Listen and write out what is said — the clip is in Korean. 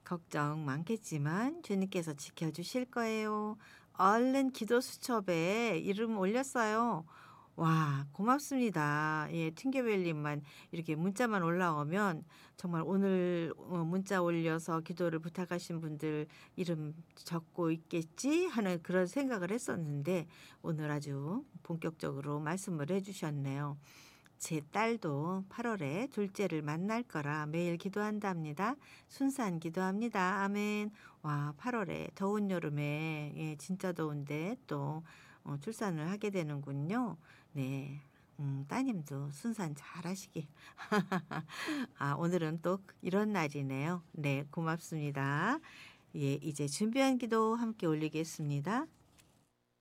걱정 많겠지만 주님께서 지켜주실 거예요. 얼른 기도 수첩에 이름 올렸어요. 와, 고맙습니다. 예, 팅계벨님만 이렇게 문자만 올라오면 정말 오늘 문자 올려서 기도를 부탁하신 분들 이름 적고 있겠지 하는 그런 생각을 했었는데 오늘 아주 본격적으로 말씀을 해주셨네요. 제 딸도 8월에 둘째를 만날 거라 매일 기도한답니다. 순산 기도합니다. 아멘. 와, 8월에 더운 여름에 예, 진짜 더운데 또 출산을 하게 되는군요. 네. 따님도 순산 잘 하시길. 아, 오늘은 또 이런 날이네요. 네, 고맙습니다. 예, 이제 준비한 기도 함께 올리겠습니다.